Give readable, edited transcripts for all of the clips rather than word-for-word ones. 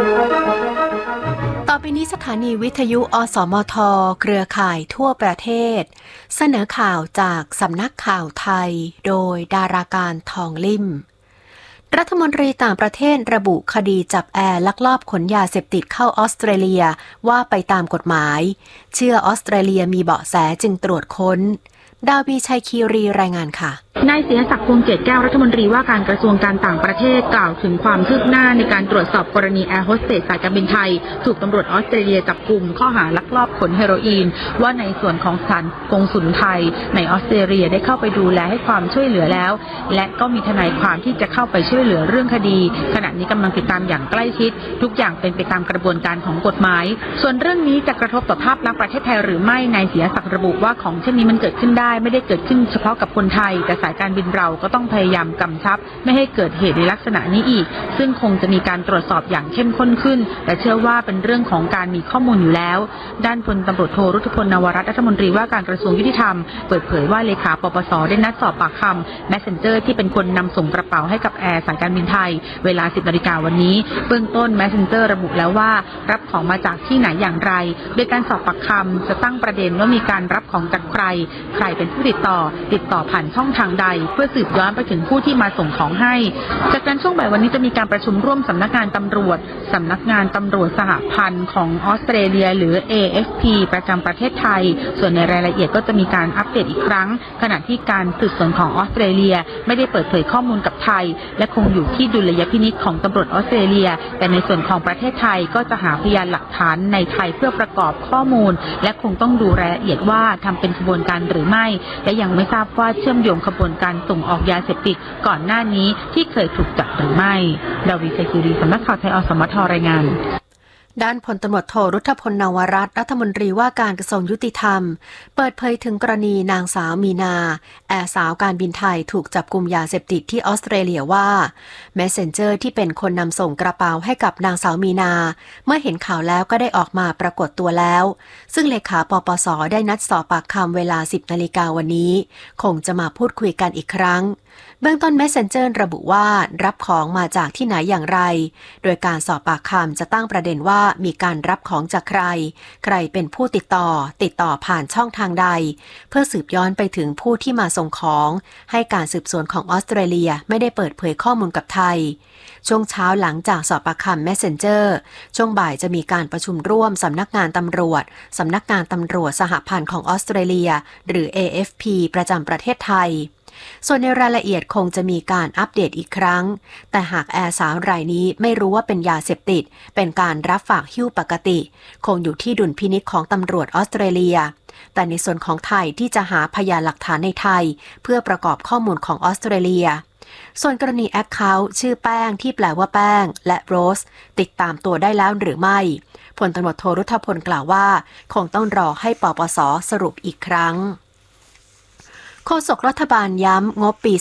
ต่อไปนี้สถานีวิทยุอสมทเครือข่ายทั่วประเทศเสนอข่าวจากสำนักข่าวไทยโดยดาราการทองลิ่มรัฐมนตรีต่างประเทศระบุคดีจับแอร์ลักลอบขนยาเสพติดเข้าออสเตรเลียว่าไปตามกฎหมายเชื่อออสเตรเลียมีเบาะแสจึงตรวจค้นดาวีชัยคีรีรายงานค่ะนายเสียศักดิ์ พวงเกตแก้วรัฐมนตรีว่าการกระทรวงการต่างประเทศกล่าวถึงความคืบหน้าในการตรวจสอบกรณีแอร์โฮสเตสสายการบินไทยถูกตำรวจออสเตรเลียจับกุมข้อหาลักลอบขนเฮโรอีนว่าในส่วนของสถานกงสุลไทยในออสเตรเลียได้เข้าไปดูแลให้ความช่วยเหลือแล้วและก็มีทนายความที่จะเข้าไปช่วยเหลือเรื่องคดีขณะนี้กำลังติดตามอย่างใกล้ชิดทุกอย่างเป็นไปตามกระบวนการของกฎหมายส่วนเรื่องนี้จะกระทบต่อภาพลักษณ์ประเทศไทยหรือไม่นายเสียศักดิ์ระบุว่าของเช่นนี้มันเกิดขึ้นได้ไม่ได้เกิดขึ้นเฉพาะกับคนไทยแต่สายการบินเราก็ต้องพยายามกำชับไม่ให้เกิดเหตุในลักษณะนี้อีกซึ่งคงจะมีการตรวจสอบอย่างเข้มข้นขึ้นแต่เชื่อว่าเป็นเรื่องของการมีข้อมูลอยู่แล้วด้านพลตำรวจโทรุทธพลนวรัตน์รัฐมนตรีว่าการกระทรวงยุติธรรมเปิดเผยว่าเลขาปปสได้นัดสอบปากคำ Messenger ที่เป็นคนนำส่งกระเป๋าให้กับแอร์สายการบินไทยเวลา 10 นาฬิกาวันนี้เบื้องต้น Messenger ระบุแล้วว่ารับของมาจากที่ไหนอย่างไรโดยการสอบปากคำจะตั้งประเด็นว่ามีการรับของจากใครเป็นผู้ติดต่อผ่านช่องทางใดเพื่อสืบย้อนไปถึงผู้ที่มาส่งของให้จากนั้นช่วงบ่ายวันนี้จะมีการประชุมร่วมสำนักงานตำรวจสหพันธ์ของออสเตรเลียหรือ AFP ประจำประเทศไทยส่วนในรายละเอียดก็จะมีการอัปเดตอีกครั้งขณะที่การสืบสวนของออสเตรเลียไม่ได้เปิดเผยข้อมูลกับไทยและคงอยู่ที่ดุลยพินิจของตำรวจออสเตรเลียแต่ในส่วนของประเทศไทยก็จะหาพยานหลักฐานในไทยเพื่อประกอบข้อมูลและคงต้องดูรายละเอียดว่าทำเป็นขบวนการหรือไม่และยังไม่ทราบว่าเชื่อมโยงขบวนการส่งออกยาเสพติดก่อนหน้านี้ที่เคยถูกจับหรือไม่ดาวีชัยคีรีสำนักข่าวไทยอสมทรายงานด้านพลตำรวจโทรุทธพลนวรัตน์รัฐมนตรีว่าการกระทรวงยุติธรรมเปิดเผยถึงกรณีนางสาวมีนาแอร์สาวการบินไทยถูกจับกุมยาเสพติดที่ออสเตรเลียว่า Messenger ที่เป็นคนนำส่งกระเป๋าให้กับนางสาวมีนาเมื่อเห็นข่าวแล้วก็ได้ออกมาปรากฏตัวแล้วซึ่งเลขาปปส.ได้นัดสอบปากคำเวลา 10 นาฬิกาวันนี้คงจะมาพูดคุยกันอีกครั้งเบื้องต้น Messenger ระบุว่ารับของมาจากที่ไหนอย่างไรโดยการสอบปากคำจะตั้งประเด็นว่ามีการรับของจากใครเป็นผู้ติดต่อผ่านช่องทางใดเพื่อสืบย้อนไปถึงผู้ที่มาส่งของให้การสืบสวนของออสเตรเลียไม่ได้เปิดเผยข้อมูลกับไทยช่วงเช้าหลังจากสอบปากคำ Messenger ช่วงบ่ายจะมีการประชุมร่วมสำนักงานตำรวจสหพันธ์ของออสเตรเลียหรือ AFP ประจำประเทศไทยส่วนในรายละเอียดคงจะมีการอัปเดตอีกครั้งแต่หากแอร์สาวรายนี้ไม่รู้ว่าเป็นยาเสพติดเป็นการรับฝากหิ้วปกติคงอยู่ที่ดุลพินิจของตำรวจออสเตรเลียแต่ในส่วนของไทยที่จะหาพยานหลักฐานในไทยเพื่อประกอบข้อมูลของออสเตรเลียส่วนกรณีแอคเคาท์ชื่อแป้งที่แปลว่าแป้งและโรสติดตามตัวได้แล้วหรือไม่พลตำรวจโทรุทธพลกล่าวว่าคงต้องรอให้ปปส.สรุปอีกครั้งโฆษกรัฐบาลย้ำงบปี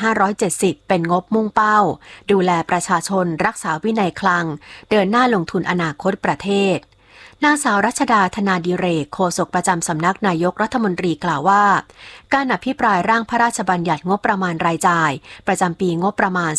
2570 เป็นงบมุ่งเป้าดูแลประชาชนรักษาวินัยคลังเดินหน้าลงทุนอนาคตประเทศนางสาวรัชดาธนาดิเรกโฆษกประจำสำนักนายกรัฐมนตรีกล่าวว่าการอภิปรายร่างพระราชบัญญัติงบประมาณรายจ่ายประจำปีงบประมาณ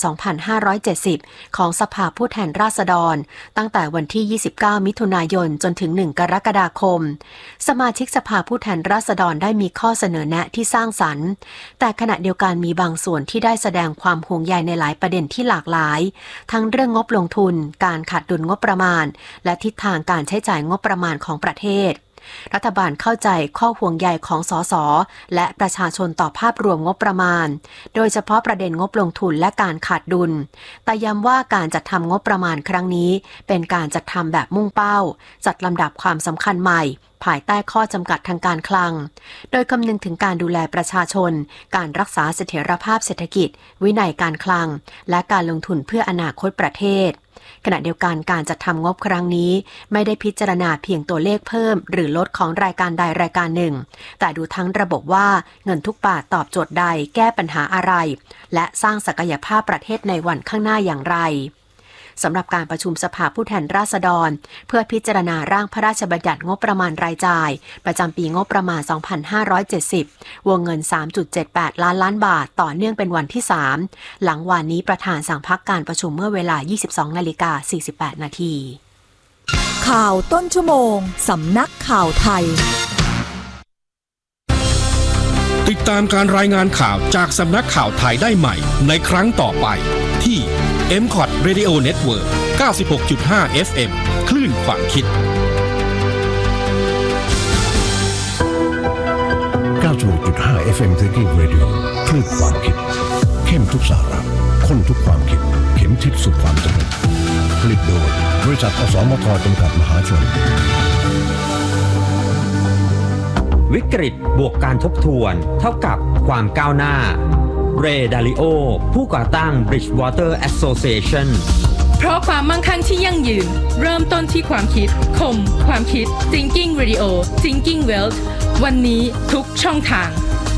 2570 ของสภาผู้แทนราษฎรตั้งแต่วันที่ 29 มิถุนายนจนถึง 1 กรกฎาคมสมาชิกสภาผู้แทนราษฎรได้มีข้อเสนอแนะที่สร้างสรรค์แต่ขณะเดียวกันมีบางส่วนที่ได้แสดงความห่วงใยในหลายประเด็นที่หลากหลายทั้งเรื่องงบลงทุนการขาดดุลงบประมาณและทิศทางการใช้จ่ายงบประมาณของประเทศรัฐบาลเข้าใจข้อห่วงใยของสสและประชาชนต่อภาพรวมงบประมาณโดยเฉพาะประเด็นงบลงทุนและการขาดดุลแต่ย้ำว่าการจัดทำงบประมาณครั้งนี้เป็นการจัดทำแบบมุ่งเป้าจัดลำดับความสำคัญใหม่ภายใต้ข้อจำกัดทางการคลังโดยคำนึงถึงการดูแลประชาชนการรักษาเสถียรภาพเศรษฐกิจวินัยการคลังและการลงทุนเพื่ออนาคตประเทศขณะเดียวกันการจัดทำงบครั้งนี้ไม่ได้พิจารณาเพียงตัวเลขเพิ่มหรือลดของรายการใดรายการหนึ่งแต่ดูทั้งระบบว่าเงินทุกบาทตอบโจทย์ใดแก้ปัญหาอะไรและสร้างศักยภาพประเทศในวันข้างหน้าอย่างไรสำหรับการประชุมสภาผู้แทนราษฎรเพื่อพิจารณาร่างพระราชบัญญัติงบประมาณรายจ่ายประจำปีงบประมาณ 2570 วงเงิน 3.78 ล้านบาทต่อเนื่องเป็นวันที่ 3 หลังวันนี้ประธานสั่งพักการประชุมเมื่อเวลา 22:48 นาทีข่าวต้นชั่วโมงสำนักข่าวไทยติดตามการรายงานข่าวจากสำนักข่าวไทยได้ใหม่ในครั้งต่อไปที่ MCOT Radio Network 96.5 FM คลื่นความคิด 96.5 FM Thinking Radio คลื่นความคิดเข้มทุกสาระข้นทุกความคิดเข็มทิศสู่ความสำเร็จผลิตโดยบริษัทอสมทจำกัดมหาชนวิกฤตบวกการทบทวนเท่ากับความก้าวหน้าเรย์ดาริโอผู้ก่อตั้ง Bridgewater Association เพราะความมั่งคั่งที่ยั่งยืนเริ่มต้นที่ความคิดคมความคิด Thinking Radio Thinking Wealth วันนี้ทุกช่องทาง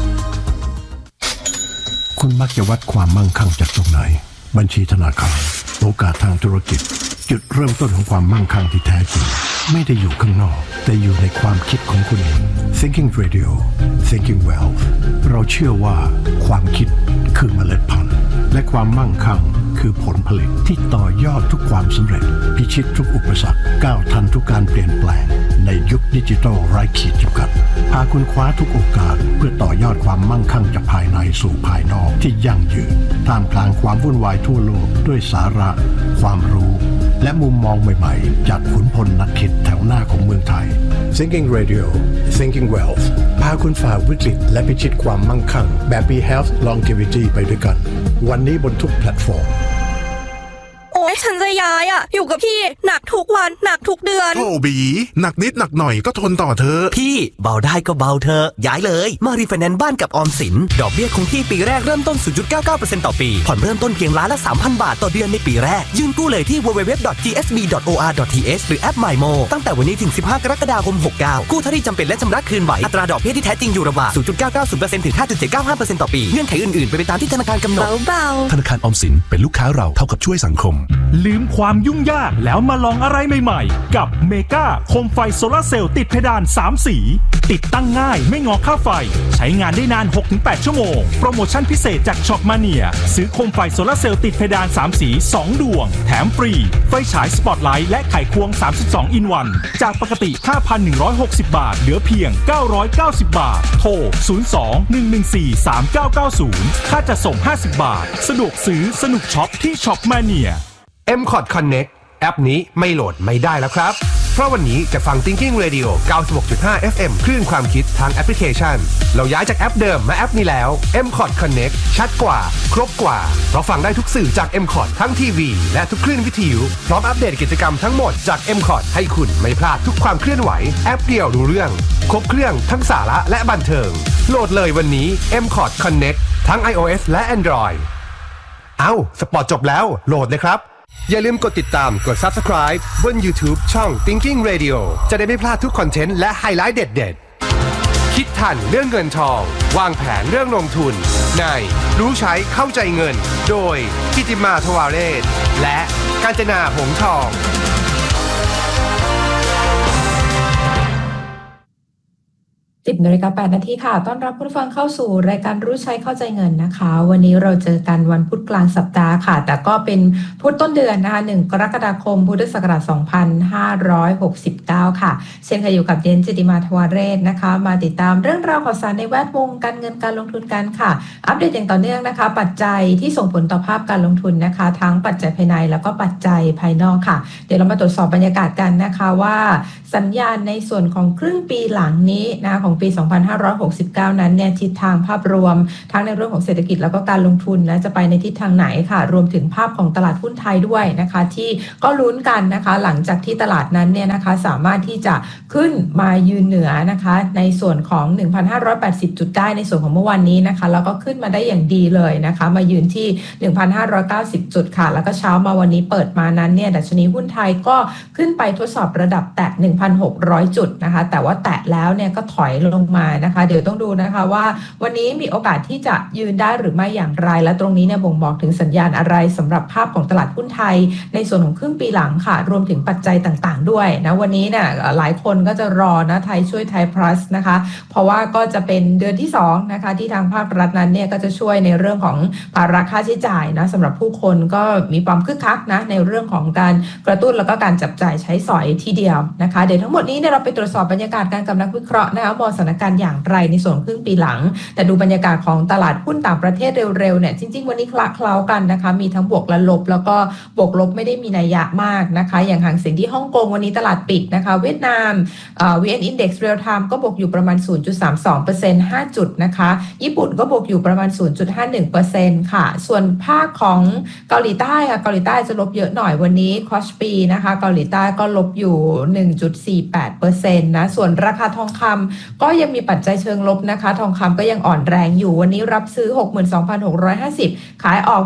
คุณมักจะวัดความมั่งคั่งจากตรงไหนบัญชีธนาคารโอกาสทางธุรกิจจุดเริ่มต้นของความมั่งคั่งที่แท้จริงไม่ได้อยู่ข้างนอกแต่อยู่ในความคิดของคุณเอง Thinking Radio Thinking Wealth เราเชื่อว่าความคิดคือเมล็ดพันธุ์และความมั่งคั่งคือผลผลิตที่ต่อยอดทุกความสำเร็จพิชิตทุกอุปสรรคก้าวทันทุกการเปลี่ยนแปลงในยุคดิจิทัลไร้ขีดจำกัดพาคุณคว้าทุกโอกาสเพื่อต่อยอดความมั่งคั่งจากภายในสู่ภายนอกที่ยั่งยืนท่ามกลางความวุ่นวายทั่วโลกด้วยสาระความรู้และมุมมองใหม่ๆจากขุนพลนักคิดแถวหน้าของเมืองไทย Thinking Radio Thinking Wealth พาคุณฝ่าวิกฤตและพิชิตความมั่งคั่งแบบ Be Health Longevity ไปด้วยกันวันนี้บนทุกแพลตฟอร์มโอ๊ยฉันจะย้ายอยู่กับพี่หนักทุกวันหนักทุกเดือนโอ้บีหนักนิดหนักหน่อยก็ทนต่อเธอพี่เบาได้ก็เบาเธอย้ายเลยมารีไฟแนนซ์บ้านกับออมสินดอกเบี้ยคงที่ปีแรกเริ่มต้น 0.99% ต่อปีผ่อนเริ่มต้นเพียงล้านละ 3,000 บาทต่อเดือนในปีแรกยื่นกู้เลยที่ www.gsb.or.th หรือแอป MyMo ตั้งแต่วันนี้ถึง15กรกฎาคม69กู้เท่าที่จำเป็นและชำระคืนไหวอัตราดอกเบี้ยที่แท้จริงอยู่ระหว่าง 0.990% ถึง 5.795% ต่อปีเงื่อนไขอื่นๆไปตามที่ธนาคารกำหนดเบาๆธนาคารออมสินเป็นลูกค้าเราเท่ากับช่วยสังคมลืมความยุ่งยากแล้วมาลองอะไรใหม่ๆกับเมกาโคมไฟโซลาร์เซลล์ติดเพดาน3สีติดตั้งง่ายไม่งอค่าไฟใช้งานได้นาน 6-8 ชั่วโมงโปรโมชั่นพิเศษจากช็อปมาเนียซื้อโคมไฟโซลาร์เซลล์ติดเพดาน3สี2ดวงแถมฟรีไฟฉายสปอตไลท์และไขควง32 in 1จากปกติ 5,160 บาทเหลือเพียง990 บาทโทร 02-114-3990 ค่าจัดส่ง50 บาทสะดวกซื้อสนุกช็อปที่ช็อปมาเนีย MCOT Connect แอปนี้ไม่โหลดไม่ได้แล้วครับเพราะวันนี้จะฟัง Thinking Radio 96.5 FM คลื่นความคิดทางแอปพลิเคชันเราย้ายจากแอปเดิมมาแอปนี้แล้ว MCOT Connect ชัดกว่าครบกว่าเพราะฟังได้ทุกสื่อจาก MCOT ทั้งทีวีและทุกคลื่นวิทยุพร้อมอัปเดตกิจกรรมทั้งหมดจาก MCOT ให้คุณไม่พลาดทุกความเคลื่อนไหวแอปเดียวรู้เรื่องครบเครื่องทั้งสาระและบันเทิงโหลดเลยวันนี้ MCOT Connect ทั้ง iOS และ Android สปอร์ตจบแล้วโหลดเลยครับอย่าลืมกดติดตามกด Subscribe บน YouTube ช่อง Thinking Radio จะได้ไม่พลาดทุกคอนเทนต์และไฮไลท์เด็ดๆคิดทันเรื่องเงินทองวางแผนเรื่องลงทุนในรู้ใช้เข้าใจเงินโดยกิติมาทวาเรศและกาญจนาหงส์ทอง 10 นาฬิกา 8 นาทีค่ะต้อนรับผู้ฟังเข้าสู่รายการรู้ใช้เข้าใจเงินนะคะวันนี้เราเจอกันวันพุธกลางสัปดาห์ค่ะแต่ก็เป็นพุธต้นเดือนนะคะ1กรกฎาคมพุทธศักราช2569ค่ะเช่นเคยอยู่กับเดนจิติมาทวาเรศนะคะมาติดตามเรื่องราวข่าวสารในแวดวงการเงินการลงทุนกันค่ะอัปเดตอย่างต่อเนื่องนะคะปัจจัยที่ส่งผลต่อภาพการลงทุนนะคะทั้งปัจจัยภายในแล้วก็ปัจจัยภายนอกค่ะเดี๋ยวเรามาตรวจสอบบรรยากาศกันนะคะว่าสัญญาณในส่วนของครึ่งปีหลังนี้นะของปี2569นั้นเนี่ยทิศทางภาพรวมทั้งในเรื่องของเศรษฐกิจแล้วก็การลงทุนนะจะไปในทิศทางไหนค่ะรวมถึงภาพของตลาดหุ้นไทยด้วยนะคะที่ก็ลุ้นกันนะคะหลังจากที่ตลาดนั้นเนี่ยนะคะสามารถที่จะขึ้นมายืนเหนือนะคะในส่วนของ 1,580 จุดได้ในส่วนของเมื่อวานนี้นะคะแล้วก็ขึ้นมาได้อย่างดีเลยนะคะมายืนที่ 1,590 จุดค่ะแล้วก็เช้ามาวันนี้เปิดมานั้นเนี่ยดัชนีหุ้นไทยก็ขึ้นไปทดสอบระดับแตะ 1,600 จุดนะคะแต่ว่าแตะแล้วเนี่ยก็ถอยลงมานะคะเดี๋ยวต้องดูนะคะว่าวันนี้มีโอกาสที่จะยืนได้หรือไม่อย่างไรและตรงนี้เนี่ยบ่งบอกถึงสัญญาณอะไรสำหรับภาพของตลาดหุ้นไทยในส่วนของครึ่งปีหลังค่ะรวมถึงปัจจัยต่างๆด้วยนะวันนี้เนี่ยหลายคนก็จะรอนะไทยช่วยไทย plus นะคะเพราะว่าก็จะเป็นเดือนที่2นะคะที่ทางภาครัฐนั้นเนี่ยก็จะช่วยในเรื่องของภาระค่าใช้จ่ายนะสำหรับผู้คนก็มีความคึกคักนะในเรื่องของการกระตุ้นแล้วก็การจับจ่ายใช้สอยทีเดียวนะคะเดี๋ยวทั้งหมดนี้เนี่ยเราไปตรวจสอบบรรยากาศการกับนักวิเคราะห์นะคะมองสถานการณ์อย่างไรในส่วนครึ่งปีหลังแต่ดูบรรยากาศของตลาดหุ้นต่างประเทศเร็วๆเนี่ยจริงๆวันนี้คละเคล้ากันนะคะมีทั้งบวกและลบแล้วก็บวกลบไม่ได้มีนัยยะมากนะคะอย่างหางเสียงที่ฮ่องกงวันนี้ตลาดปิดนะคะเวียดนามVN Index Real Time ก็บวกอยู่ประมาณ 0.32% 5 จุดนะคะญี่ปุ่นก็บวกอยู่ประมาณ 0.51% ค่ะส่วนภาคของเกาหลีใต้ค่ะเกาหลีใต้จะลบเยอะหน่อยวันนี้คอสปีนะคะเกาหลีใต้ก็ลบอยู่ 1.48% นะส่วนราคาทองคำก็ยังมีปัจจัยเชิงลบนะคะทองคำก็ยังอ่อนแรงอยู่วันนี้รับซื้อ 62,650 ขายออก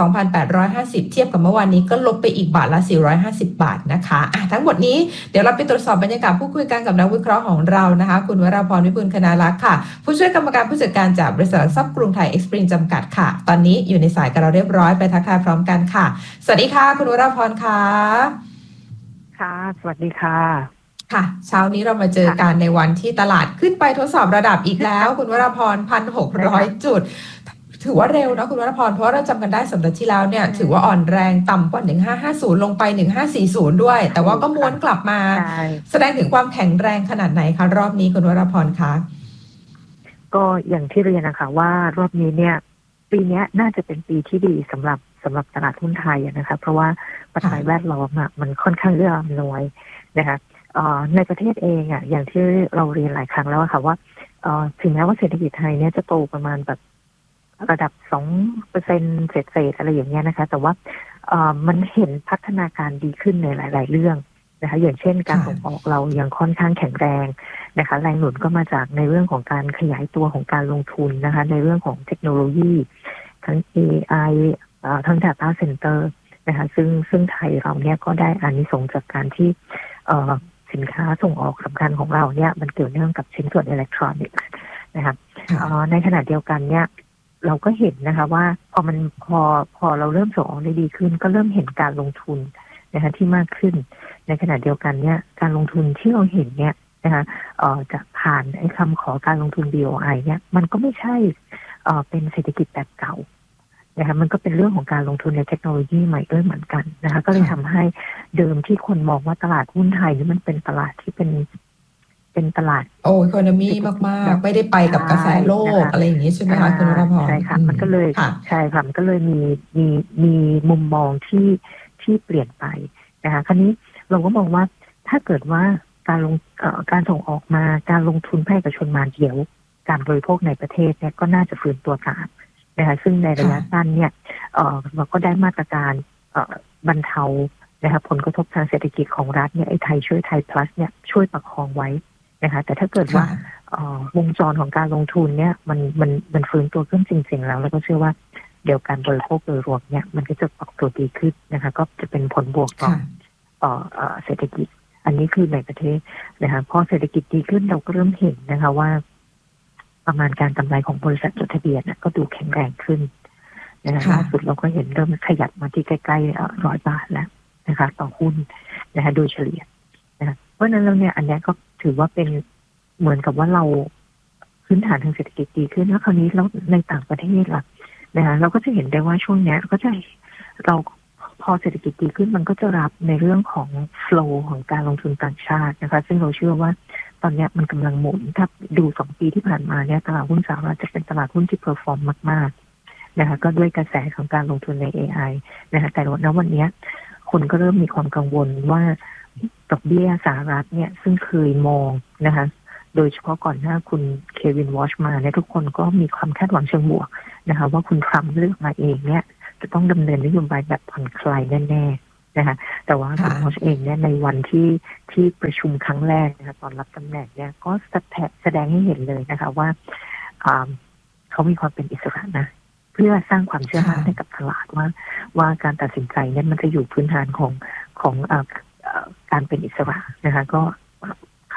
62,850 เทียบกับเมื่อวานนี้ก็ลบไปอีกบาทละ450 บาทนะคะทั้งหมดนี้เดี๋ยวเราไปตรวจสอบบรรยากาศพูดคุยกันกับนักวิเคราะห์ของเรานะคะคุณวราพรวิบูลย์คณาลักษณ์ค่ะผู้ช่วยกรรมการผู้จัดการจากบริษัทหลักทรัพย์กรุงไทยเอ็กซ์ปริงจำกัดค่ะตอนนี้อยู่ในสายกับเราเรียบร้อยไปทักทายพร้อมกันค่ะสวัสดีค่ะคุณวราพรค่ะค่ะสวัสดีค่ะค่ะเช้านี้เรามาเจอกันในวันที่ตลาดขึ้นไปทดสอบระดับอีกแล้วคุณวราพร 1,600 จุดถือว่าเร็วนะคุณวรพรเพราะเราจำกันได้สัปดาห์ที่แล้วเนี่ยถือว่าอ่อนแรงต่ำกว่า1550ลงไป1540ด้วยแต่ว่าก็ม้วนกลับมาแสดงถึงความแข็งแรงขนาดไหนคะรอบนี้คุณวรพรคะก็อย่างที่เรียนนะคะว่ารอบนี้เนี่ยปีนี้น่าจะเป็นปีที่ดีสำหรับตลาดหุ้นไทยนะคะเพราะว่าปัจจัยแวดล้อมมันค่อนข้างเอื้ออำนวยนะคะในประเทศเองอย่างที่เราเรียนหลายครั้งแล้วค่ะว่าถึงแม้ว่าเศรษฐกิจไทยเนี่ยจะโตประมาณแบบระดับ 2% เศษอะไรอย่างเงี้ยนะคะแต่ว่ามันเห็นพัฒนาการดีขึ้นในหลายๆเรื่องนะคะอย่างเช่นการส่งออกเรายังค่อนข้างแข็งแรงนะคะแรงหนุนก็มาจากในเรื่องของการขยายตัวของการลงทุนนะคะในเรื่องของเทคโนโลยีทั้ง AI ทั้ง Data Center นะคะซึ่งไทยเราเนี่ยก็ได้อานิสงส์จากการที่สินค้าส่งออกสำคัญของเราเนี่ยมันเกี่ยวเนื่องกับชิ้นส่วนอิเล็กทรอนิกส์นะคะในขณะเดียวกันเนี่ยเราก็เห็นนะคะว่าพอเราเริ่มส่งออกได้ดีขึ้นก็เริ่มเห็นการลงทุนนะคะที่มากขึ้นในขณะเดียวกันเนี่ยการลงทุนที่เราเห็นเนี่ยนะคะจะผ่านไอ้คำขอการลงทุน BOI เนี่ยมันก็ไม่ใช่เป็นเศรษฐกิจแบบเก่านะคะมันก็เป็นเรื่องของการลงทุนในเทคโนโลยีใหม่ด้วยเหมือนกันนะคะก็เลยทำให้เดิมที่คนมองว่าตลาดหุ้นไทยนี่มันเป็นตลาดที่เป็นตลาดอีโคโนมีมากๆไม่ได้ไปกับกระแสโลกอะไรอย่างนี้ใช่ไหมคะคุณวรพรใช่ค่ะมันก็เลยใช่ค่ะมันก็เลยมีมุมมองที่เปลี่ยนไปนะคะคราวนี้เราก็มองว่าถ้าเกิดว่าการส่งออกมาการลงทุนภาคเอกชนมาเดี๋ยวการบริโภคในประเทศเนี่ยก็น่าจะฟื้นตัวตามนะคะซึ่งในระยะสั้นเนี่ยเราก็ได้มาตรการบรรเทานะคะผลกระทบทางเศรษฐกิจของรัฐเนี่ยไอ้ไทยช่วยไทย plus เนี่ยช่วยประคองไว้นะคะแต่ถ้าเกิดว่าวงจรของการลงทุนเนี่ยมันฟื้นตัวขึ้นจริงๆแล้วก็เชื่อว่าเดี๋ยวการบริโภคโดยรวมเนี่ยมันก็จะปรับตัวดีขึ้นนะคะก็จะเป็นผลบวกต่อเศรษฐกิจอันนี้คือในประเทศนะคะพอเศรษฐกิจดีขึ้นเราก็เริ่มเห็นนะคะว่าประมาณการกำไรของบริษัทจดทะเบียนก็ดูแข็งแรงขึ้นนะคะล่าสุดเราก็เห็นเริ่มขยับมาที่ใกล้ๆ100 บาทแล้วนะคะต่อหุ้นนะคะโดยเฉลี่ยนะคะเพราะนั้นแล้วเนี่ยอันนี้ก็ถือว่าเป็นเหมือนกับว่าเราพื้นฐานทางเศรษฐกิจดีขึ้นแล้วคราวนี้แล้วในต่างประเทศล่ะนะคะเราก็จะเห็นได้ว่าช่วงนี้ก็จะเราพอเศรษฐกิจดีขึ้นมันก็จะรับในเรื่องของ flow ของการลงทุนต่างชาตินะคะซึ่งเราเชื่อว่าตอนนี้มันกำลังหมุนถ้าดู2 ปีที่ผ่านมาเนี่ยตลาดหุ้นสหรัฐจะเป็นตลาดหุ้นที่เพอร์ฟอร์มมากๆนะคะก็ด้วยกระแสของการลงทุนใน AI นะคะแต่วันนี้คนก็เริ่มมีความกังวลว่าดอกเบี้ยสหรัฐเนี่ยซึ่งเคยมองนะคะโดยเฉพาะก่อนหน้าคุณเควินวอชมาเนี่ยทุกคนก็มีความคาดหวังเชิงบวกนะคะว่าคุณทรัมป์เลือกมาเองเนี่ยจะต้องดำเนินนโยบายแบบผ่อนคลายแน่ๆนะคะแต่ว่าคุณวอชเองเนี่ยในวันที่ประชุมครั้งแรกนะคะตอนรับตำแหน่งเนี่ยก็แสดงให้เห็นเลยนะคะว่าเขามีความเป็นอิสระนะเพื่อสร้างความเชื่อมั่นให้กับตลาดว่าการตัดสินใจเนี่ยมันจะอยู่พื้นฐานของการเป็นอิสระนะคะก็ค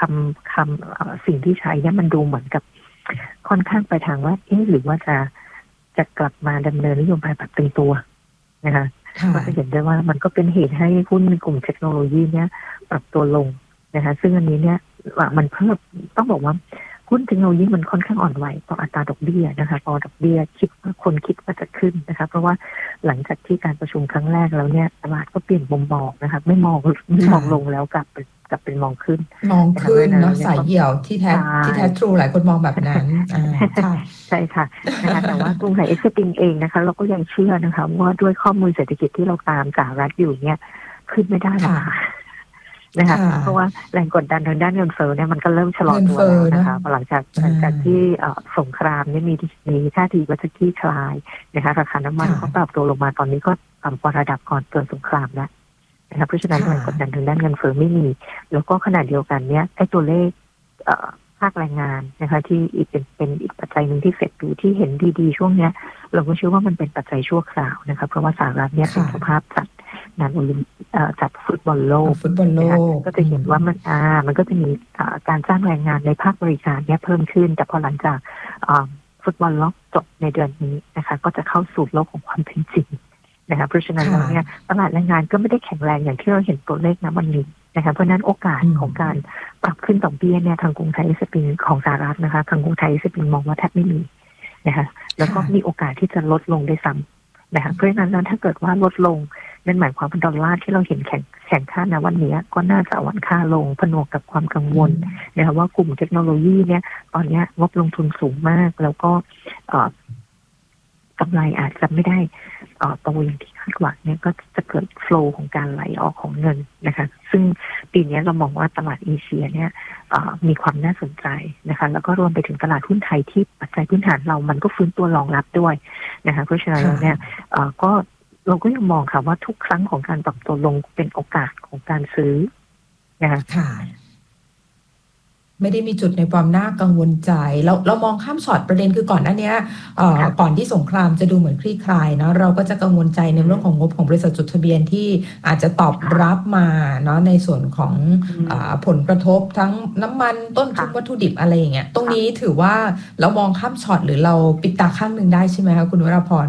สิ่งที่ใช้เนี่ยมันดูเหมือนกับค่อนข้างไปทางว่าหรือว่าจะกลับมาดำเนินนโยบายแบบตึงตัวนะคะก็จะเห็นได้ว่ามันก็เป็นเหตุให้หุ้นในกลุ่มเทคโนโลยีเนี่ยปรับตัวลงนะคะซึ่งอันนี้เนี่ยมันเพิ่มต้องบอกว่าหุ้นเทคโนโลยีมันค่อนข้างอ่อนไหวต่ออัตราดอกเบี้ยนะคะพอดอกเบี้ยคนคิดว่าจะขึ้นนะคะเพราะว่าหลังจากที่การประชุมครั้งแรกแล้วเนี่ยตลาดก็เปลี่ยนมุมมองนะคะไม่มองลงแล้วกลับเป็นมองขึ้นเนาะสายเหี่ยวที่แท้ทรูหลายคนมองแบบนั้นใช่ค่ะนะคะแต่ว่ากรุงไทยเอ็กซ์ปิงเองนะคะเราก็ยังเชื่อนะคะว่าด้วยข้อมูลเศรษฐกิจที่เราตามสหรัฐอยู่เนี่ยขึ้นไม่ได้หรอกค่ะนะคะเพราะว่าแรงกดดันทางด้านเงินเฟ้อเนี่ยมันก็เริ่มชะลอตัวแล้วนะคะหลังจากที่สงครามเนี่ยมีท่าทีว่าจะคลี่คลายนะคะราคาน้ำมันก็ปรับตัวลงมาตอนนี้ก็ต่ำกว่าระดับก่อนเกิดสงครามแล้วนะคะเพราะฉะนั้นแรงกดดันทางด้านเงินเฟ้อไม่มีแล้วก็ขณะเดียวกันเนี่ยไอ้ตัวเลขภาคแรงงานนะคะที่เป็นอีกปัจจัยหนึ่งที่เฟดดูที่เห็นดีๆช่วงเนี้ยเราก็เชื่อว่ามันเป็นปัจจัยชั่วคราวนะคะเพราะว่าสหรัฐเนี่ยเป็นเจ้าภาพจัดงานจัดฟุตบอลโลกก็จะเห็นว่ามันก็จะมีการจ้างแรงงานในภาคบริการเนี่ยเพิ่มขึ้นแต่พอหลังจากฟุตบอลโลกจบในเดือนนี้นะคะก็จะเข้าสู่โลกของความเป็นจริงนะคะเพราะฉะนั้นแล้วเนี่ยตลาดแรงงานก็ไม่ได้แข็งแรงอย่างที่เราเห็นตัวเลขนะวันนี้นะคะเพราะนั้นโอกาสของการปรับขึ้นดอกเบี้ยเนี่ยทางกรุงไทยเอสปิงของสหรัฐนะคะทางกรุงไทยเอสปิงมองว่าแทบไม่มีนะคะแล้วก็มีโอกาสที่จะลดลงได้ซ้ำนะคะเพราะฉะนั้นถ้าเกิดว่าลดลงนั่นหมายความว่าดอลลาร์ที่เราเห็นแข็งค่านะวันนี้ก็น่าจะอ่อนค่าลงผนวกกับความกังวลนะคะว่ากลุ่มเทคโนโลยีเนี่ยตอนนี้งบลงทุนสูงมากแล้วก็กำไรอาจจะไม่ได้โตอย่างที่คาดหวังเนี่ยก็จะเกิดโฟลว์ของการไหลออกของเงินนะคะซึ่งปีนี้เรามองว่าตลาดเอเชียเนี่ยมีความน่าสนใจนะคะแล้วก็รวมไปถึงตลาดหุ้นไทยที่ปัจจัยพื้นฐานมันก็ฟื้นตัวรองรับด้วยนะคะเพราะฉะนั้นเนี่ยก็เราก็ยังมองค่ะว่าทุกครั้งของการปรับตัวลงเป็นโอกาสของการซื้อนะคะไม่ได้มีจุดในความน่ากังวลใจเรามองข้ามช็อตประเด็นคือก่อนหน้านี้ก่อนที่สงครามจะดูเหมือนคลี่คลายเนาะเราก็จะกังวลใจในเรื่องของงบของบริษัทจดทะเบียนที่อาจจะตอบรับมาเนาะในส่วนของผลกระทบทั้งน้ำมันต้นทุนวัตถุดิบอะไรอย่างเงี้ยตรงนี้ถือว่าเรามองข้ามช็อตหรือเราปิดตาข้างหนึ่งได้ใช่ไหมคะคุณวราพร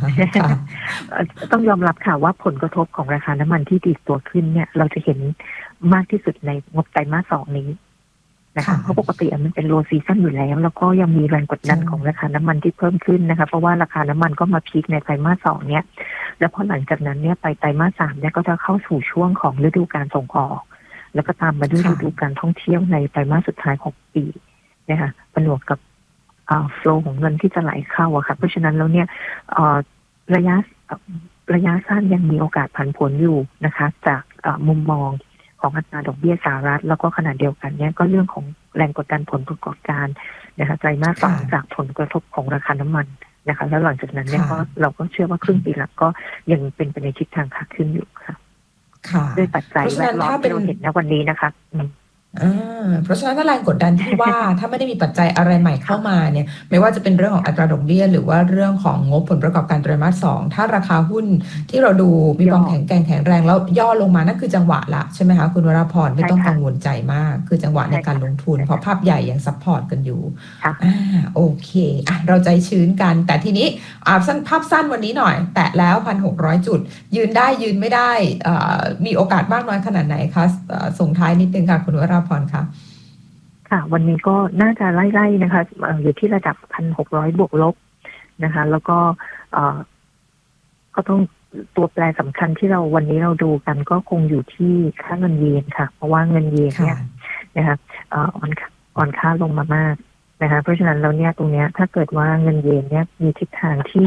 ต้องยอมรับค่ะว่าผลกระทบของราคาน้ำมันที่ดีดตัวขึ้นเนี่ยเราจะเห็นมากที่สุดในงบไตรมาส 2นี้นะคะเพราะปกติมันเป็นโลซีซั่นอยู่แล้วก็ยังมีแรงกดดันของราคาน้ำมันที่เพิ่มขึ้นนะคะเพราะว่าราคาน้ำมันก็มาพีคในไตรมาส 2เนี่ยแล้วพอหลังจากนั้นเนี่ยไปไตรมาส 3เนี่ยก็จะเข้าสู่ช่วงของฤดูการส่งออกแล้วก็ตามมาด้วยฤดูการท่องเที่ยวในไตรมาสสุดท้ายของปีนะคะผนวกกับโฟลว์ของเงินที่จะไหลเข้าอะค่ะเพราะฉะนั้นแล้วเนี่ยระยะสั้นยังมีโอกาสผันผวนอยู่นะคะจากมุมมองของอัตราดอกเบี้ยสหรัฐแล้วก็ขณะเดียวกันเนี่ยก็เรื่องของแรงกดดันผลประกอบการนะคะไตรมาส 2จากผลกระทบของราคาน้ำมันนะคะแล้วหลังจากนั้นเนี่ยก็เราก็เชื่อว่าครึ่งปีหลังก็ยังเป็นไปในทิศทางขาขึ้นอยู่ค่ะด้วยปัจจัยแวดล้อมที่เราเห็นณวันนี้นะคะเพราะฉะนั้นถ้าแรงกดดันที่ว่า ถ้าไม่ได้มีปัจจัยอะไรใหม่เข้ามาเนี่ยไม่ว่าจะเป็นเรื่องของอัตราดอกเบี้ยหรือว่าเรื่องของงบผลประกอบการไตรมาส 2ถ้าราคาหุ้นที่เราดูมีความแข็งแรงแล้วย่อลงมานั่นคือจังหวะละใช่ไหมคะคุณวราพรไม่ต้องกังวลใจมากคือจังหวะในการลงทุนเพราะภาพใหญ่ยังซัพพอร์ตกันอยู่โอเคเราใจชื้นกันแต่ทีนี้ภาพสั้นวันนี้หน่อยแตะแล้ว 1,600 จุดยืนได้ยืนไม่ได้มีโอกาสมากน้อยขนาดไหนคะส่งท้ายนิดนึงค่ะคุณวราพรค่ะวันนี้ก็น่าจะไล่ๆนะคะอยู่ที่ระดับ 1,600 บวกลบนะคะแล้วก็ก็ต้องตัวแปรสำคัญที่เราวันนี้เราดูกันก็คงอยู่ที่ค่าเงินเยนค่ะเพราะว่าเงินเยนเนี่ยนะคะอ่อนค่าลงมามากนะคะเพราะฉะนั้นแล้วเนี่ยตรงเนี้ยถ้าเกิดว่าเงินเยนเนี่ยมีทิศทางที่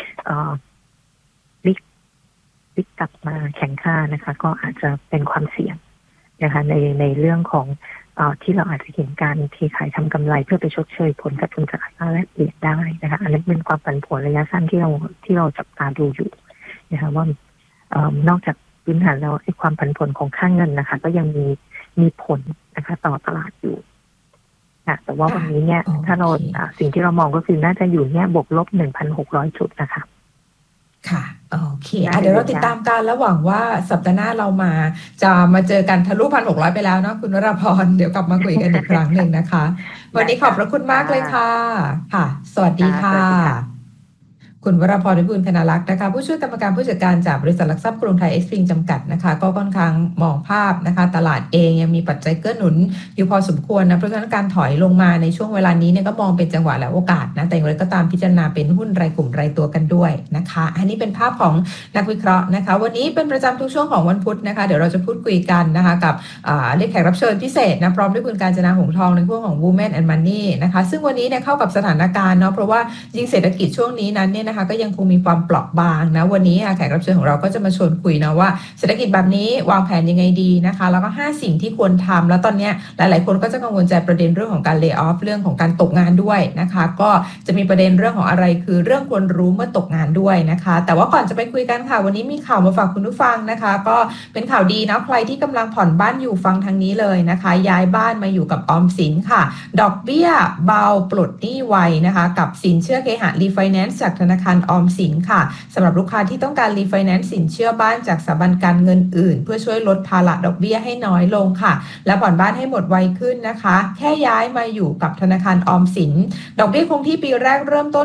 พลิกกลับมาแข็งค่านะคะก็อาจจะเป็นความเสี่ยงนะคะในเรื่องของที่เราอาจจะเห็นการเทขายทำกำไรเพื่อไปชดเชยผลขาดทุนจากอัตราแลกเปลี่ยนได้นะคะอันนี้เป็นความผันผวนระยะสั้นที่เราจับตาดูอยู่นะคะว่านอกจากพื้นฐานแล้วไอ้ความผันผวนของค่าเงินนะคะก็ยังมีผลนะคะต่อตลาดอยู่แต่ว่าวันนี้เนี่ยถ้าเราสิ่งที่เรามองก็คือน่าจะอยู่เนี่ยบวกลบ 1,600 จุดนะคะค่ะโอเคเดี๋ยวเราติดตามกันแล้วหวังว่าสัปดาห์หน้าเราจะมาเจอกันทะลุ 1,600 ไปแล้วเนาะคุณวราพรเดี๋ยวกลับมาคุยกันอีกครั้งหนึ่งนะคะวันนี้ขอบพระคุณมากเลยค่ะค่ะสวัสดีค่ะคุณวราพร วิบูลย์ คณาลักษณ์นะคะผู้ช่วยกรรมการผู้จัดการจากบริษัทหลักทรัพย์กรุงไทยเอ็กซ์พริงจำกัดนะคะก็ค่อนข้างมองภาพนะคะตลาดเองยังมีปัจจัยเกื้อหนุนอยู่พอสมควรนะเพราะฉะนั้นการถอยลงมาในช่วงเวลานี้เนี่ยก็มองเป็นจังหวะและโอกาสนะแต่อย่างไรก็ตามพิจารณาเป็นหุ้นรายกลุ่มรายตัวกันด้วยนะคะอันนี้เป็นภาพของนักวิเคราะห์นะคะวันนี้เป็นประจำทุกช่วงของวันพุธนะคะเดี๋ยวเราจะพูดคุยกันนะคะกับเรียกแขกรับเชิญพิเศษนะพร้อมด้วยคุณกาญจนาหงส์ทองในพวกของ Women and Money นะคะซึ่งวันนี้เนี่ยเข้ากับสถานการณ์เนาะเพราะว่ายิ่งเศรษฐกิจช่วงนี้นั้นเนี่ยนะคะก็ยังคงมีความเปราะบางนะวันนี้แขกรับเชิญของเราก็จะมาชวนคุยนะว่าเศรษฐกิจแบบนี้วางแผนยังไงดีนะคะแล้วก็5สิ่งที่ควรทำแล้วตอนนี้หลายๆคนก็จะกังวลใจประเด็นเรื่องของการ lay off เรื่องของการตกงานด้วยนะคะก็จะมีประเด็นเรื่องของอะไรคือเรื่องควรรู้เมื่อตกงานด้วยนะคะแต่ว่าก่อนจะไปคุยกันค่ะวันนี้มีข่าวมาฝากคุณผู้ฟังนะคะก็เป็นข่าวดีนะใครที่กำลังผ่อนบ้านอยู่ฟังทางนี้เลยนะคะย้ายบ้านมาอยู่กับออมสินค่ะดอกเบี้ยเบาปลดหนี้ไวนะคะกับสินเชื่อเคหะรีไฟแนนซ์จากธนาคารออมสินค่ะสำหรับลูกค้าที่ต้องการรีไฟแนนซ์สินเชื่อบ้านจากสถาบันการเงินอื่นเพื่อช่วยลดภาระดอกเบี้ยให้น้อยลงค่ะและผ่อนบ้านให้หมดไวขึ้นนะคะแค่ย้ายมาอยู่กับธนาคารออมสินดอกเบี้ยคงที่ปีแรกเริ่มต้น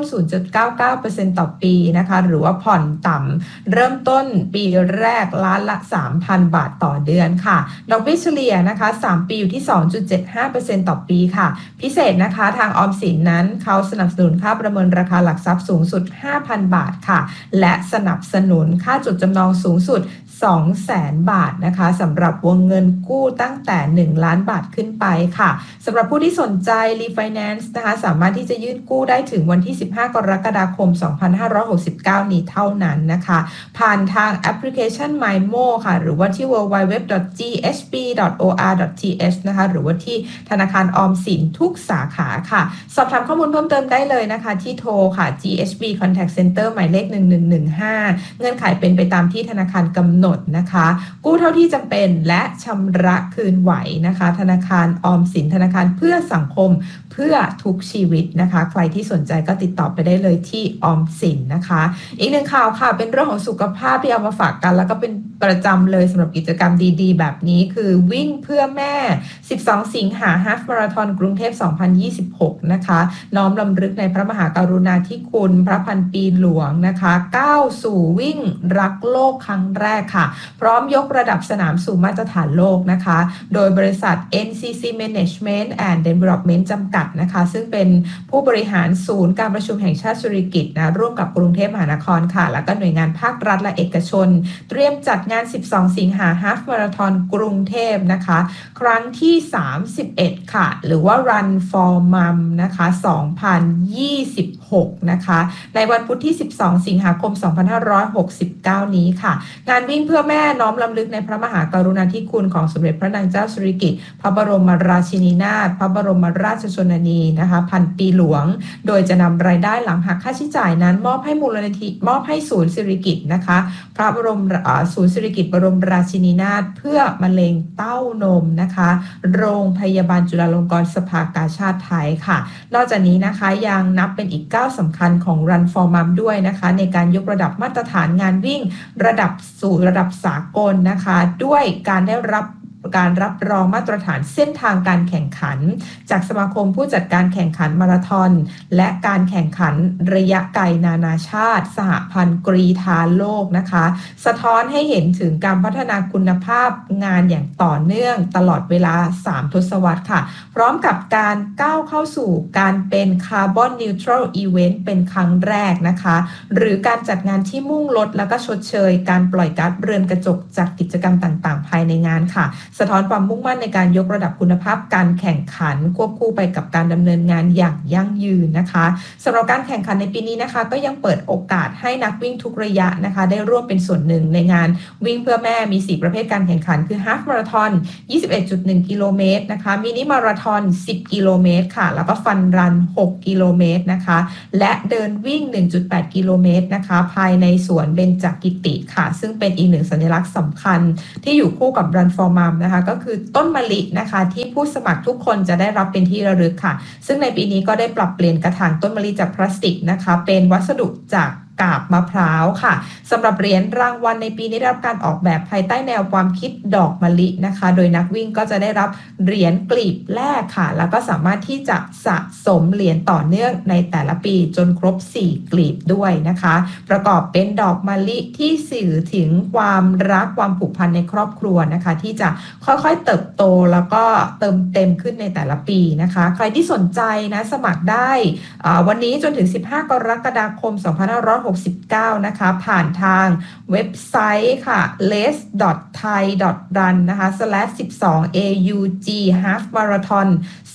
0.99% ต่อปีนะคะหรือว่าผ่อนต่ำเริ่มต้นปีแรกล้านละ 3,000 บาทต่อเดือนค่ะดอกเบี้ยเฉลี่ยนะคะ3ปีอยู่ที่ 2.75% ต่อปีค่ะพิเศษนะคะทางออมสินนั้นเขาสนับสนุนค่าประเมินราคาหลักทรัพย์สูงสุด 5,000 บาทค่ะและสนับสนุนค่าจดจำนองสูงสุด 200,000 บาทนะคะสำหรับวงเงินกู้ตั้งแต่1ล้านบาทขึ้นไปค่ะสำหรับผู้ที่สนใจรีไฟแนนซ์นะคะสามารถที่จะยื่นกู้ได้ถึงวันที่15กรกฎาคม2569นี้เท่านั้นนะคะผ่านทางแอปพลิเคชัน MyMo ค่ะหรือว่าที่ www.ghb.or.th นะคะหรือว่าที่ธนาคารออมสินทุกสาขาค่ะสอบถามข้อมูลเพิ่มเติมได้เลยนะคะที่โทรค่ะ GHB Contact Center หมายเลข1115เงื่อนไขเป็นไปตามที่ธนาคารกำหนดนะคะกู้เท่าที่จำเป็นและชำระคืนไหวนะคะธนาคารออมสินธนาคารเพื่อสังคมเพื่อทุกชีวิตนะคะใครที่สนใจก็ติดต่อไปได้เลยที่ออมสินนะคะอีกหนึ่งข่าวค่ะเป็นเรื่องของสุขภาพที่เอามาฝากกันแล้วก็เป็นประจำเลยสำหรับกิจกรรมดีๆแบบนี้คือวิ่งเพื่อแม่12สิงหาฮาล์ฟมาราธอนกรุงเทพ2026นะคะน้อมรำลึกในพระมหากรุณาธิคุณพระพันปีหลวงนะคะก้าวสู่วิ่งรักโลกครั้งแรกค่ะพร้อมยกระดับสนามสู่มาตรฐานโลกนะคะโดยบริษัท NCC Management and Development จำกัดนะคะซึ่งเป็นผู้บริหารศูนย์การประชุมแห่งชาติสุริกิติ์นะร่วมกับกรุงเทพมหานครค่ะแล้วก็หน่วยงานภาครัฐและเอกชนเตรียมจัดงาน12สิงหาฮาล์ฟมาราธอนกรุงเทพนะคะครั้งที่31ค่ะหรือว่า Run for Mom นะคะ2026นะคะในวันพุธที่12สิงหาคม2569นี้ค่ะงานวิ่งเพื่อแม่น้อมรำลึกในพระมหากรุณาธิคุณของสมเด็จพระนางเจ้าสิริกิติ์พระบรมราชินีนาถพระบรมราชชนนีนะคะพันปีหลวงโดยจะนำรายได้หลังหักค่าใช้จ่ายนั้นมอบให้มูลนิธิมอบให้ศูนย์สิริกิติ์นะคะพระบรมศูนย์สิริกิติ์บรมราชินีนาถเพื่อมะเร็งเต้านมนะคะโรงพยาบาลจุฬาลงกรณ์สภากาชาดไทยค่ะนอกจากนี้นะคะยังนับเป็นอีกก้าวสำคัญของ Run for Mom ด้วยนะคะในการยกระดับมาตรฐานงานวิ่งระดับสู่ระดับสากลนะคะด้วยการได้รับการรับรองมาตรฐานเส้นทางการแข่งขันจากสมาคมผู้จัดการแข่งขันมาราธอนและการแข่งขันระยะไกลนานาชาติสหพันธ์กรีฑาโลกนะคะสะท้อนให้เห็นถึงการพัฒนาคุณภาพงานอย่างต่อเนื่องตลอดเวลา3ทศวรรษค่ะพร้อมกับการก้าวเข้าสู่การเป็นคาร์บอนนิวทรัลอีเวนต์เป็นครั้งแรกนะคะหรือการจัดงานที่มุ่งลดแล้วก็ชดเชยการปล่อยก๊าซเรือนกระจกจากกิจกรรมต่างๆภายในงานค่ะสะท้อนความมุ่งมั่นในการยกระดับคุณภาพการแข่งขันควบคู่ไปกับการดำเนินงานอย่างยั่งยืนนะคะสำหรับการแข่งขันในปีนี้นะคะก็ยังเปิดโอกาสให้นักวิ่งทุกระยะนะคะได้ร่วมเป็นส่วนหนึ่งในงานวิ่งเพื่อแม่มี4ประเภทการแข่งขันคือฮาล์ฟมาราธอน 21.1 กิโลเมตรนะคะมินิมาราธอน10กิโลเมตรค่ะแล้วก็ฟันรัน6กิโลเมตรนะคะและเดินวิ่ง 1.8 กิโลเมตรนะคะภายในสวนเบญจกิติค่ะซึ่งเป็นอีกหนึ่งสัญลักษณ์สำคัญที่อยู่คู่กับ Run for Mom นะคะก็คือต้นมะลินะคะที่ผู้สมัครทุกคนจะได้รับเป็นที่ระลึกค่ะซึ่งในปีนี้ก็ได้ปรับเปลี่ยนกระถางต้นมะลิจากพลาสติกนะคะเป็นวัสดุจากกาบมะพร้าวค่ะสำหรับเหรียญรางวัลในปีนี้ได้รับการออกแบบภายใต้แนวความคิดดอกมะลินะคะโดยนักวิ่งก็จะได้รับเหรียญกลีบแรกค่ะแล้วก็สามารถที่จะสะสมเหรียญต่อเนื่องในแต่ละปีจนครบ4กลีบด้วยนะคะประกอบเป็นดอกมะลิที่สื่อถึงความรักความผูกพันในครอบครัวนะคะที่จะค่อยๆเติบโตแล้วก็เติมเต็มขึ้นในแต่ละปีนะคะใครที่สนใจนะสมัครได้วันนี้จนถึง15กรกฎาคม2569นะคะผ่านทางเว็บไซต์ค่ะ les.thai.run นะคะ /12 AUG Half Marathon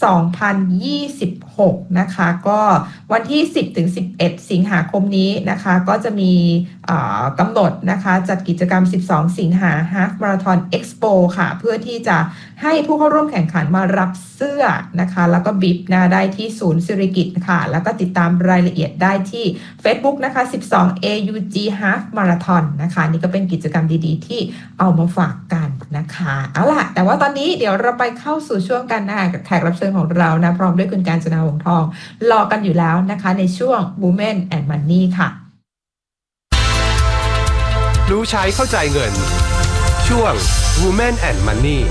2026นะคะก็วันที่10ถึง11สิงหาคมนี้นะคะก็จะมีกำหนดนะคะจัดกิจกรรม12สิงหา Half Marathon Expo ค่ะเพื่อที่จะให้ผู้เข้าร่วมแข่งขันมารับเสื้อนะคะแล้วก็บิ๊บนะได้ที่ศูนย์สิริกิติ์ค่ะแล้วก็ติดตามรายละเอียดได้ที่ Facebook นะคะ12 AUG Half Marathon นะคะนี่ก็เป็นกิจกรรมดีๆที่เอามาฝากกันนะคะเอาล่ะแต่ว่าตอนนี้เดี๋ยวเราไปเข้าสู่ช่วงกันนะคะกับแขกรับเชิญของเรานะพร้อมด้วยคุณกาญจนาหงส์ทองรอกันอยู่แล้วนะคะในช่วง Women and Money ค่ะรู้ใช้เข้าใจเงินช่วง Women and Money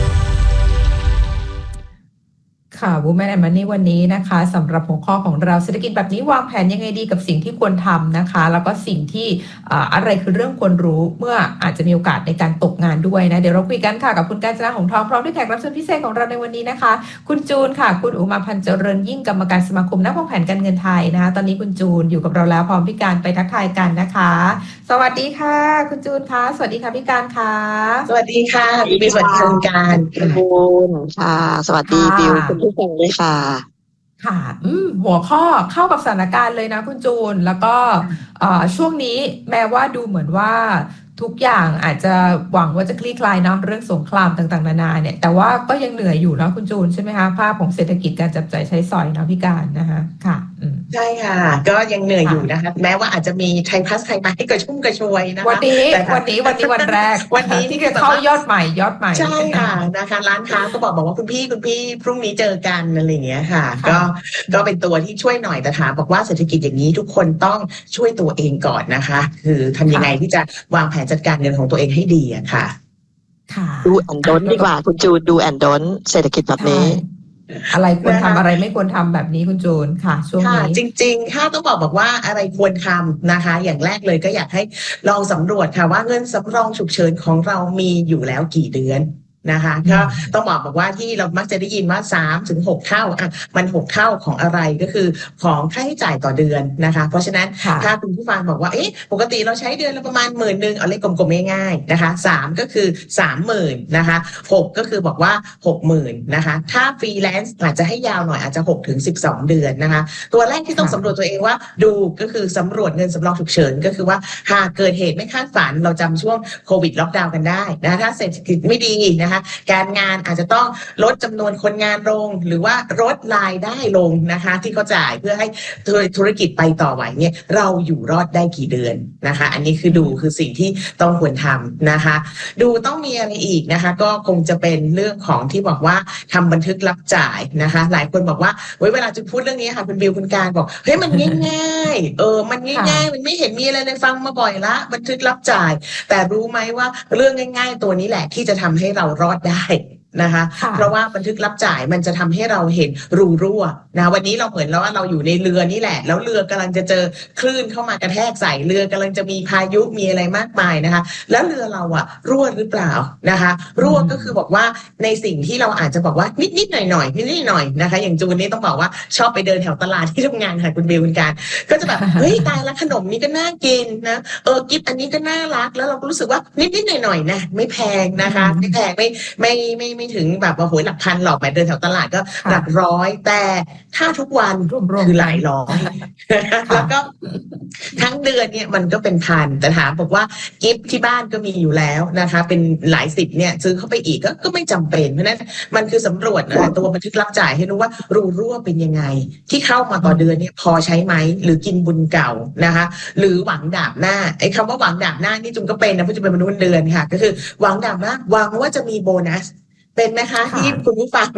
ค่ะ Women and Money วันนี้นะคะสำหรับหัวข้อของเราเศรษฐกิจแบบนี้วางแผนยังไงดีกับสิ่งที่ควรทำนะคะแล้วก็สิ่งที่อะไรคือเรื่องควรรู้เมื่ออาจจะมีโอกาสในการตกงานด้วยนะเดี๋ยวเราคุยกันค่ะกับคุณกาญจนาหงส์ทองพร้อมด้วยแขกรับเชิญพิเศษของเราในวันนี้นะคะคุณจูนค่ะคุณอุมาพันธ์เจริญยิ่งกรรมการสมาคมนักวางแผนการเงินไทยนะคะตอนนี้คุณจูนอยู่กับเราแล้วพร้อมพี่การไปทักทายกันนะคะสวัสดีค่ะคุณจูนค่ะสวัสดีค่ะพี่การค่ะสวัสดีค่ะบิวสวัสดีคุณการคุณค่ะสวัสดีบิวคุณผู้ฟังด้วยค่ะค่ะหัวข้อเข้ากับสถานการณ์เลยนะคุณจูนแล้วก็ช่วงนี้แม้ว่าดูเหมือนว่าทุกอย่างอาจจะหวังว่าจะคลี่คลายเนาะเรื่องสงครามต่างๆนานาเนี่ยแต่ว่าก็ยังเหนื่อยอยู่นะคุณจูนใช่ไหมคะภาพของเศรษฐกิจการจับจ่ายใช้สอยนะพี่การนะคะค่ะใช่ค่ะก็ยังเหนื่อยอยู่นะคะแม้ว่าอาจจะมีไทยพลัสไทยมาให้กระชุ่มกระชวยนะคะวันนี้วันแรกวันนี้ที่จะเข้ายอดใหม่ใช่ค่ะนะคะร้านค้าก็บอกว่าคุณพี่พรุ่งนี้เจอกันอะไรอย่างเงี้ยค่ะก็เป็นตัวที่ช่วยหน่อยแต่ถามบอกว่าเศรษฐกิจอย่างนี้ทุกคนต้องช่วยตัวเองก่อนนะคะคือทำยังไงที่จะวางแผนจัดการเงินของตัวเองให้ดีอะค่ะดูแอนดอนดีกว่าคุณจูนดูแอนดอนเศรษฐกิจแบบนี้อะไรควรทำอะไรไม่ควรทำแบบนี้คุณจูนค่ะช่วงนี้จริงๆถ้าต้องบอกว่าอะไรควรทำนะคะอย่างแรกเลยก็อยากให้ลองสำรวจค่ะว่าเงินสำรองฉุกเฉินของเรามีอยู่แล้วกี่เดือนนะคะก็ต้องบอกว่าที่เรามักจะได้ยินว่า3 ถึง 6เท่ามัน6เท่าของอะไรก็คือของค่าใช้จ่ายต่อเดือนนะคะเพราะฉะนั้นถ้าคุณผู้ฟังบอกว่าปกติเราใช้เดือนละประมาณ10,000เอาเลขกลมๆง่ายๆนะคะ3ก็คือ 30,000 นะคะ6ก็คือบอกว่า 60,000 นะคะถ้าฟรีแลนซ์อาจจะให้ยาวหน่อยอาจจะ6 ถึง 12 เดือนนะคะตัวแรกที่ต้องสำรวจตัวเองว่าดูก็คือสำรวจเงินสำรองฉุกเฉินก็คือว่าหากเกิดเหตุไม่คาดฝันเราจำช่วงโควิดล็อกดาวน์กันได้นะถ้าเศรษฐกิจไม่ดีการงานอาจจะต้องลดจำนวนคนงานลงหรือว่าลดรายได้ลงนะคะที่เขาจ่ายเพื่อให้ธุรกิจไปต่อไหวเนี่ยเราอยู่รอดได้กี่เดือนนะคะอันนี้คือดูคือสิ่งที่ต้องควรทำนะคะดูต้องมีอะไรอีกนะคะก็คงจะเป็นเรื่องของที่บอกว่าทำบันทึกรับจ่ายนะคะหลายคนบอกว่าเวลาจะพูดเรื่องนี้ค่ะคุณบิวคุณการบอกเฮ้ยมันง่ายๆมันง่ายๆมันไม่เห็นมีอะไรเลยฟังมาบ่อยละบันทึกรับจ่ายแต่รู้ไหมว่าเรื่องง่ายๆตัวนี้แหละที่จะทำให้เรารอดได้นะคะเพราะว่าบันทึกรับจ่ายมันจะทำให้เราเห็นรูรั่วนะวันนี้เราเหมือนแล้วว่าเราอยู่ในเรือนี่แหละแล้วเรือกำลังจะเจอคลื่นเข้ามากระแทกใส่เรือกำลังจะมีพายุมีอะไรมากมายนะคะแล้วเรือเรารั่วหรือเปล่านะคะรั่วก็คือบอกว่าในสิ่งที่เราอาจจะบอกว่านิดๆหน่อยๆนิดๆหน่อยๆนะคะอย่างจูนนี่ต้องบอกว่าชอบไปเดินแถวตลาดที่ทำงานค่ะคุณเบลคุณการก็จะแบบเฮ้ยตายละขนมนี้ก็น่ากินนะกิฟต์อันนี้ก็น่ารักแล้วเราก็รู้สึกว่านิดๆหน่อยๆนะไม่แพงนะคะไม่แพงไม่ถึงแบบว่าโหยหลักพันหรอกแม้เดินแถวตลาดก็หลักร้อยแต่ถ้าทุกวันคือหลายร้อยแล้วก็ทั้งเดือนเนี่ยมันก็เป็นพันแต่ถามบอกว่ากิฟต์ที่บ้านก็มีอยู่แล้วนะคะเป็นหลายสิบเนี่ยซื้อเข้าไปอีกก็ไม่จำเป็นเพราะนั้นมันคือสำรวจตัวบันทึกรับจ่ายให้รู้ว่ารูรั่วเป็นยังไงที่เข้ามาต่อเดือนเนี่ยพอใช้ไหมหรือกินบุญเก่านะคะหรือหวังดาบหน้าไอ้คำว่าหวังดาบหน้านี่จุงก็เป็นนะเพราะจะเป็นมนุษย์เดือนค่ะก็คือหวังดาบหน้าหวังว่าจะมีโบนัสเป็นไหมคะที่คุณผู้ฟัง